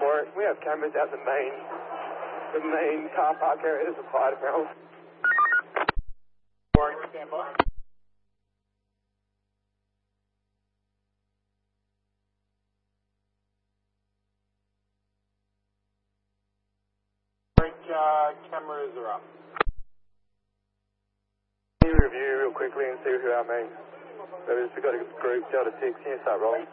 Warwick. We have cameras out the main car park area. There's a fire apparently. Warwick, stand by. Cameras are up. Can you review real quickly and see who our main... We've got a group, Delta 6, can you start rolling?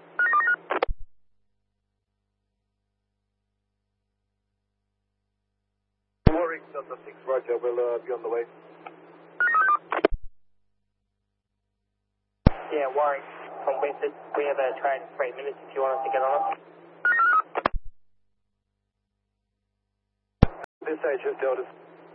Warwick, Delta 6, roger, we'll be on the way. Yeah, Warwick, from Winston, we have a train in 3 minutes if you want us to get on it. This HS Delta.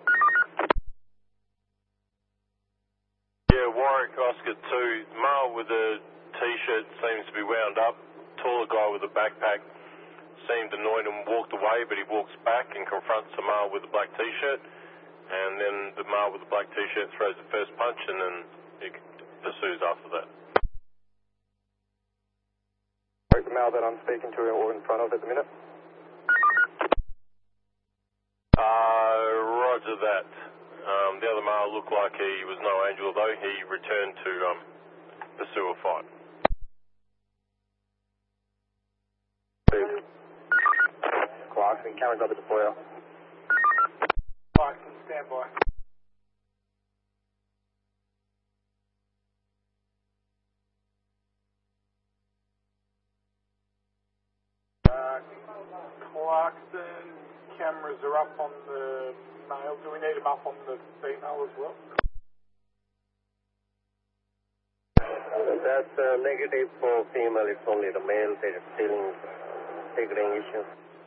Yeah, Warwick, Oscar 2. Male with a t-shirt seems to be wound up. Taller guy with a backpack seemed annoyed and walked away, but he walks back and confronts the male with the black t-shirt. And then the male with the black t-shirt throws the first punch and then he pursues after that. The male that I'm speaking to or in front of at the minute. Roger that. The other male looked like he was no angel, though. He returned to pursue a fight. Clarkson, cameras up at the foyer. Clarkson, stand by. Clarkson, cameras are up on the male. Do we need them up on the female as well? That's negative for female. It's only the male. They're still figuring issues.